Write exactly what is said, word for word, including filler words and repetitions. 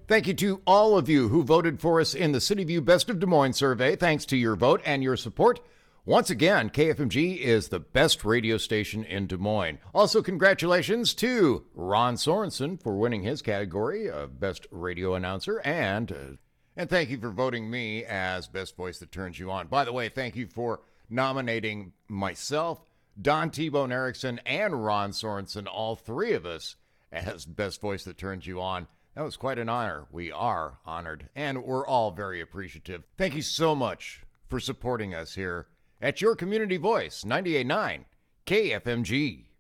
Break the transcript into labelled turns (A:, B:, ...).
A: Thank you to all of you who voted for us in the City View Best of Des Moines survey. Thanks to your vote and your support. Once again, K F M G is the best radio station in Des Moines. Also, congratulations to Ron Sorensen for winning his category of Best Radio Announcer, and uh, and thank you for voting me as Best Voice That Turns You On. By the way, thank you for nominating myself, Don T-Bone Erickson, and Ron Sorensen, all three of us, as Best Voice That Turns You On. That was quite an honor. We are honored, and we're all very appreciative. Thank you so much for supporting us here at your community voice, ninety-eight point nine K F M G.